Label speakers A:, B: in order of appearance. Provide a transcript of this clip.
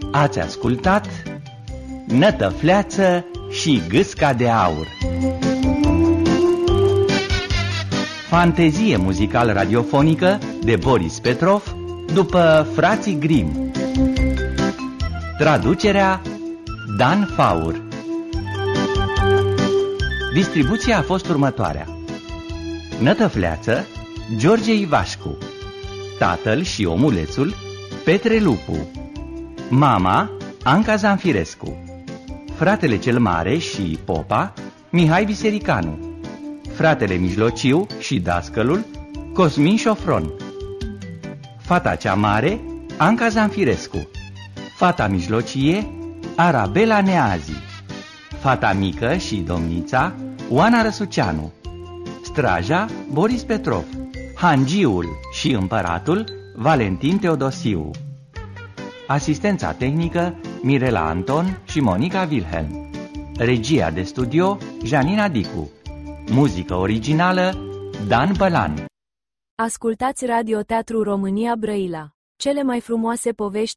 A: Ați ascultat Nătăfleață și Gâsca de Aur, fantezie muzical-radiofonică de Boris Petrov după Frații Grimm. Traducerea Dan Faur. Distribuția a fost următoarea: Nătăfleață, George Ivașcu; tatăl și omulețul, Petre Lupu; mama, Anca Zanfirescu; fratele cel mare și popa, Mihai Visericanu; fratele mijlociu și dascălul, Cosmin Șofron; fata cea mare, Anca Zanfirescu; fata mijlocie, Arabela Neazi; fata mică și domnița, Oana Răsuceanu; straja, Boris Petrov; hangiul și împăratul, Valentin Teodosiu; asistența tehnică, Mirela Anton și Monica Wilhelm; regia de studio, Janina Dicu; muzică originală, Dan Bălan.
B: Ascultați Radio Teatru România Brăila. Cele mai frumoase povești